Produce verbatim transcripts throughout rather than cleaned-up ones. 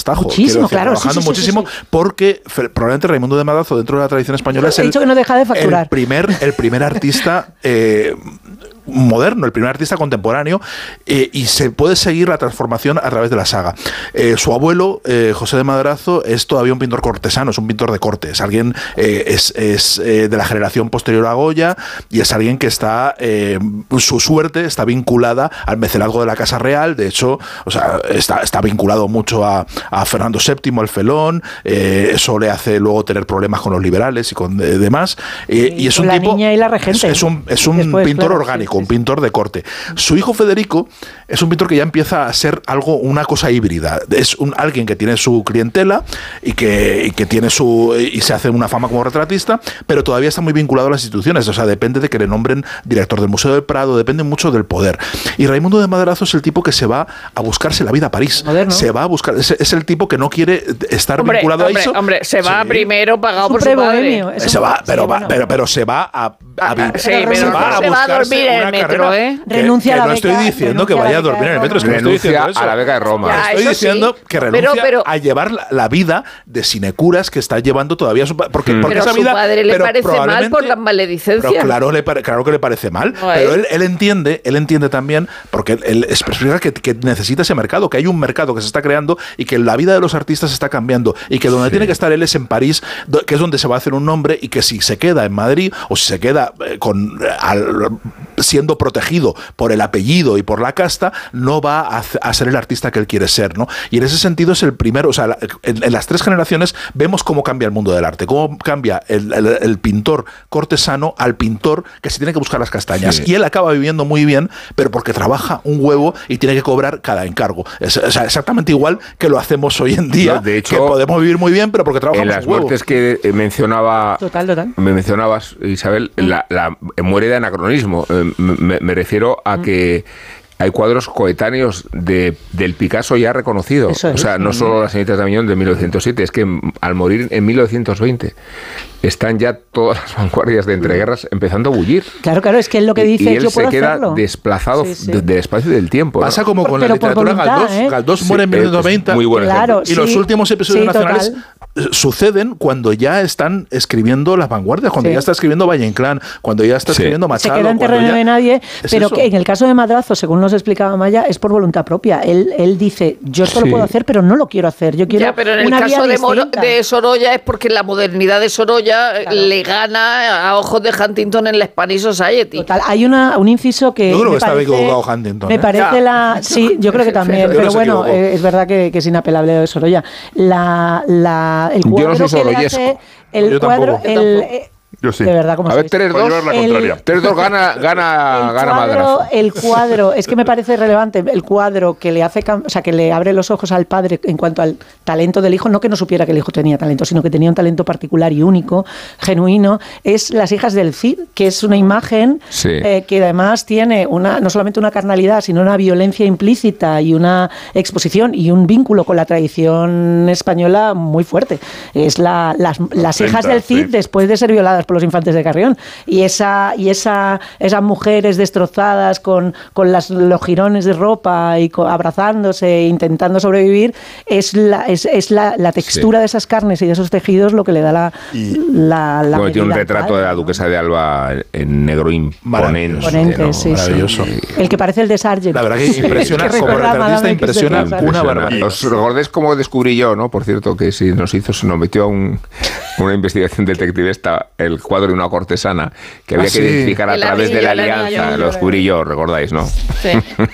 destajo. Muchísimo, decir, claro. Trabajando sí, sí, muchísimo sí, sí, sí. porque probablemente Raimundo de Madrazo, dentro de la tradición española, es He el, dicho que no deja de facturar. el, primer, el primer artista eh, moderno, el primer artista contemporáneo, eh, y se puede seguir la transformación a través de la saga. Eh, su abuelo, eh, José de Madrazo, es todavía un pintor cortesano, es un pintor de corte, es alguien, eh, es, es eh, de la generación posterior a Goya, y es alguien que está, eh, su suerte está vinculada al mecenazgo de la Casa Real. De hecho, o sea, está, está vinculado mucho a, a Fernando séptimo, el Felón, eh, eso le hace luego tener problemas con los liberales y con eh, demás, eh, y, y es un la tipo, niña y la regente. Es, es un, es un Después, pintor claro, orgánico, sí, sí, un pintor de corte. Su hijo Federico es un pintor que ya empieza a ser algo, una cosa híbrida. Es un, alguien que tiene su clientela y que, y que tiene su y se hace una fama como retratista, pero todavía está muy vinculado a las instituciones. O sea, depende de que le nombren director del Museo del Prado, depende mucho del poder. Y Raimundo de Madrazo es el tipo que se va a buscarse la vida a París. Moderno. Se va a buscar, es, es el tipo que no quiere estar hombre, vinculado hombre, a eso. Hombre, se va sí. primero pagado Es un por su padre. prebohemio, es un- Se va, pero, sí, va, bueno. pero, pero se va a, a, Ah, sí, pero pero se no va a se va a buscarse dormir en el una metro, carrera ¿eh? que- Renuncia que a la no estoy beca, diciendo que renuncia a vaya la a dormir en el beca metro, es que no estoy Renuncia diciendo eso. a la beca de Roma. Ya, Estoy eso diciendo sí. que renuncia Pero- pero- a llevar la, la vida de sinecuras que está llevando todavía su padre. Porque, Mm. porque Pero esa a su vida, padre le pero parece mal probablemente- por la maledicencia. Pero claro, le pare- claro que le parece mal. Ay. Pero él, él entiende, él entiende también, porque él, él explica que, que necesita ese mercado, que hay un mercado que se está creando y que la vida de los artistas está cambiando y que donde Sí. tiene que estar él es en París, do- que es donde se va a hacer un nombre, y que si se queda en Madrid o si se queda eh, con eh, al- siendo protegido por el apellido y por la casta, no va a, hacer- a ser el artista que él quiere ser, ¿no? Y en ese sentido es el primero, o sea, la- en, en las tres generaciones vemos cómo cambia el mundo del arte, cómo cambia el, el- el pintor cortesano al pintor que se tiene que buscar las castañas. Sí. Y él acaba viviendo muy bien, pero porque trabaja un huevo y tiene que cobrar cada encargo. Es, o sea, exactamente igual que lo hacemos hoy en día, No, de hecho, que podemos vivir muy bien, pero porque trabajamos En las un huevo. muertes que eh, mencionaba Total, total. me mencionabas, Isabel, la, la muere de anacronismo. Eh, me, me refiero a que hay cuadros coetáneos de, del Picasso ya reconocido. Eso es. O sea, no solo las señoritas de Aviñón de mil novecientos siete, es que mm, al morir en mil novecientos veinte están ya todas las vanguardias de entreguerras empezando a bullir. Claro, claro, es que él lo que Y- dice y es él yo se puedo queda hacerlo. desplazado Sí, sí. de- del espacio y del tiempo. ¿no? Pasa como con Pero la por literatura voluntad, Galdós. ¿eh? Galdós Sí, muere en es mil novecientos noventa. muy buen Claro, ejemplo. Y los sí, últimos episodios sí, nacionales total. eh, suceden cuando ya están escribiendo las vanguardias, cuando Sí. ya está escribiendo Valle Inclán, cuando ya está Sí. escribiendo Se Machado. queda en cuando terreno ya- de nadie, Es pero eso. que en el caso de Madrazo, según nos explicaba Maya, es por voluntad propia. Él, él dice, yo esto Sí. lo puedo hacer, pero no lo quiero hacer. Yo quiero Ya, pero en el una caso vía de, Moro- distinta. de Sorolla es porque la modernidad de Sorolla Claro. le gana a ojos de Huntington en la Spanish Society. Total, hay una, un inciso que Yo creo me que estaba parece- equivocado Huntington, Me ¿eh? parece Ya. la... Sí, yo creo que también, Yo pero no se bueno, equivocó. eh, es verdad que, que es inapelable lo de Sorolla. La, la, el Yo no cuadro soy que le sorollesco. hace... El Yo cuadro, tampoco. el, Yo eh, Yo sí. de verdad, como A ver, tres Por dos. llevar la El- contraria. tres dos gana, gana, el gana cuadro, Madrazo. el cuadro, es que me parece relevante el cuadro que le hace, cam- o sea, que le abre los ojos al padre en cuanto al talento del hijo, no que no supiera que el hijo tenía talento, sino que tenía un talento particular y único, genuino, es Las hijas del Cid, que es una imagen Sí. eh, que además tiene una no solamente una carnalidad, sino una violencia implícita y una exposición y un vínculo con la tradición española muy fuerte. Es la, las, las hijas del Cid sí. después de ser violadas por los infantes de Carrión. Y esa y esa esas mujeres destrozadas con, con las, los jirones de ropa y co- abrazándose, intentando sobrevivir, es la, es, es la, la textura Sí. de esas carnes y de esos tejidos lo que le da la... Y- la, la Bueno, tiene un medida al retrato padre, de la ¿no? duquesa de Alba en negro imponente. Imponente, ¿no? sí, sí. Maravilloso. El que parece el de Sargent. La verdad que impresiona, Que como recuerda a retratista Madame impresiona X de una Rosa. barbaridad. ¿Os recordáis cómo descubrí yo, no? Por cierto, que si nos hizo, se nos metió a un, una investigación detectivista el cuadro de una cortesana que había Ah, que sí. identificar a El través de la anillo, el alianza. anillo. Lo descubrí yo, recordáis, ¿no? Sí.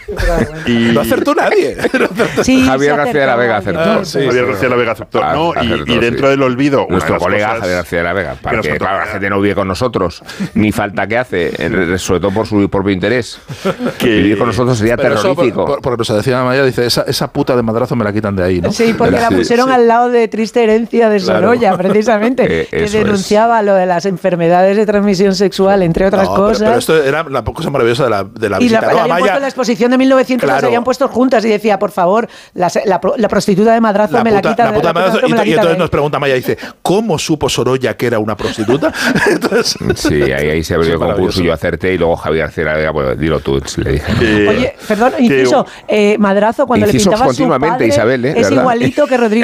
Y No acertó nadie. Sí, Javier se García de la Vega acertó. acertó. Ah, sí. Javier García de la Vega aceptó. Ah, No, y, acertó, y dentro sí. del olvido, una de Nuestro las colega cosas Javier García de la Vega, para nos que contó. claro, la gente no vive con nosotros, ni falta que hace, eh, sobre todo por su propio interés. Que- Vivir con nosotros sería Pero eso, terrorífico. por- por- porque nos decía Maya, dice, esa, esa puta de Madrazo me la quitan de ahí, ¿no? Sí, porque De la Sí, pusieron sí. al lado de Triste Herencia de Claro. Sorolla, precisamente, Eh, que eso es. denunciaba lo de las enfermedades de transmisión sexual, entre otras No, pero- cosas. Pero, esto era la cosa maravillosa de la, de la y la, visita. la ¿no? habían Amaya, puesto en la exposición de mil novecientos, las Claro. habían puesto juntas y decía, por favor, la, la, pro- la prostituta de Madrazo la me puta, la quita la de puta de Madrazo, me la y, y quita entonces de- nos pregunta Maya, dice, ¿cómo supo Sorolla que era una prostituta? Entonces, Sí, ahí, ahí se abrió Sí, el concurso, maravilloso. yo acerté y luego Javier García de la Vega, pues dilo tú, le dije. que- Oye, perdón, que- inciso, eh, Madrazo cuando Incisos le pintaba a su continuamente, padre Isabel, ¿eh? es ¿Verdad? igualito que Rodrigo